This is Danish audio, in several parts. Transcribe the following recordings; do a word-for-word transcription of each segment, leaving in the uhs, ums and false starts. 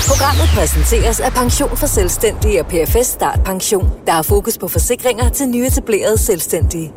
Programmet præsenteres af Pension for Selvstændige og P F S Start Pension, der har fokus på forsikringer til nyetablerede selvstændige.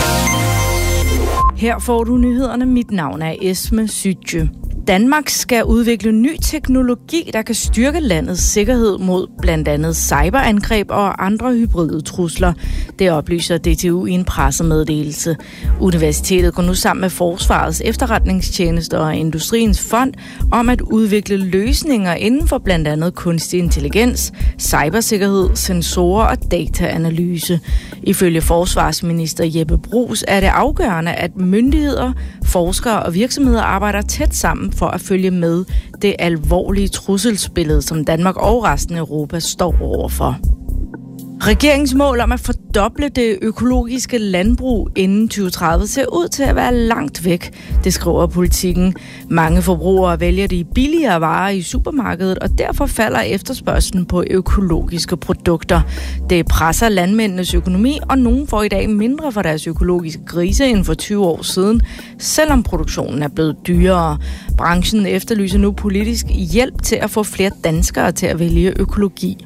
Her får du nyhederne. Mit navn er Esme Sytje. Danmark skal udvikle ny teknologi, der kan styrke landets sikkerhed mod blandt andet cyberangreb og andre hybride trusler. Det oplyser D T U i en pressemeddelelse. Universitetet går nu sammen med Forsvarets efterretningstjeneste og Industriens Fond om at udvikle løsninger inden for blandt andet kunstig intelligens, cybersikkerhed, sensorer og dataanalyse. Ifølge forsvarsminister Jeppe Bruus er det afgørende, at myndigheder, forskere og virksomheder arbejder tæt sammen for at følge med det alvorlige trusselsbillede, som Danmark og resten af Europa står overfor. Regeringens mål om at fordoble det økologiske landbrug inden tyve tredive ser ud til at være langt væk, det skriver Politikken. Mange forbrugere vælger de billigere varer i supermarkedet, og derfor falder efterspørgslen på økologiske produkter. Det presser landmændenes økonomi, og nogen får i dag mindre for deres økologiske grise end for tyve år siden, selvom produktionen er blevet dyrere. Branchen efterlyser nu politisk hjælp til at få flere danskere til at vælge økologi.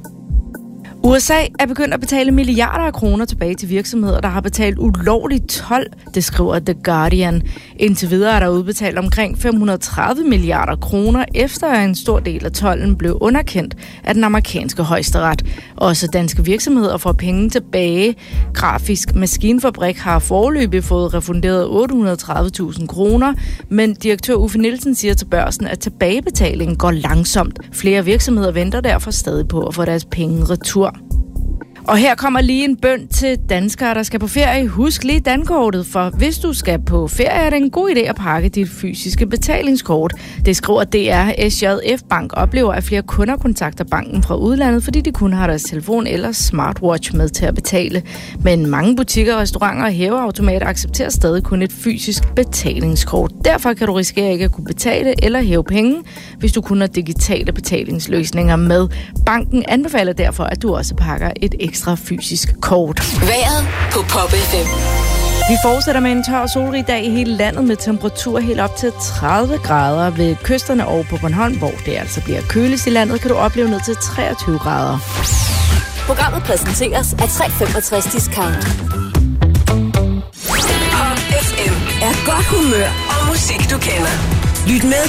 U S A er begyndt at betale milliarder af kroner tilbage til virksomheder, der har betalt ulovlig told, det skriver The Guardian. Indtil videre er der udbetalt omkring fem hundrede og tredive milliarder kroner, efter at en stor del af tolden blev underkendt af den amerikanske højesteret. Også danske virksomheder får penge tilbage. Grafisk Maskinfabrik har foreløbig fået refunderet otte hundrede og tredive tusind kroner, men direktør Uffe Nielsen siger til Børsen, at tilbagebetalingen går langsomt. Flere virksomheder venter derfor stadig på at få deres penge retur. Og her kommer lige en bøn til danskere, der skal på ferie. Husk lige dankortet, for hvis du skal på ferie, er det en god idé at pakke dit fysiske betalingskort. Det skriver D R. S J F Bank oplever, at flere kunder kontakter banken fra udlandet, fordi de kun har deres telefon eller smartwatch med til at betale. Men mange butikker, restauranter og hæveautomater accepterer stadig kun et fysisk betalingskort. Derfor kan du risikere ikke at kunne betale eller hæve penge, hvis du kun har digitale betalingsløsninger med. Banken anbefaler derfor, at du også pakker et ekstra fysisk kort. Vejret på Pop F M. Vi fortsætter med en tør og solrig dag i hele landet med temperatur helt op til tredive grader ved kysterne og på Bornholm, hvor det altså bliver køligst i landet, kan du opleve ned til treogtyve grader. Programmet præsenteres af tre femogtres Discount. Pop F M er godt humør og musik, du kender. Lyt med